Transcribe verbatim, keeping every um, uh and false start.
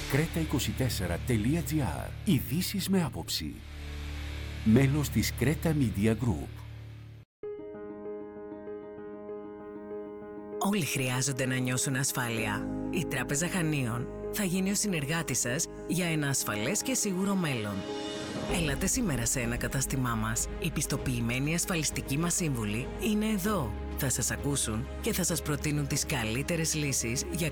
κρέτα είκοσι τέσσερα τελεία τζι άρ. Ειδήσεις με άποψη. Μέλος της Creta Media Group. Όλοι χρειάζονται να νιώσουν ασφάλεια. Η Τράπεζα Χανίων θα γίνει ο συνεργάτης σας για ένα ασφαλές και σίγουρο μέλλον. Έλατε σήμερα σε ένα κατάστημά μας. Οι πιστοποιημένοι ασφαλιστικοί μας σύμβουλοι είναι εδώ. Θα σας ακούσουν και θα σας προτείνουν τις καλύτερες λύσεις για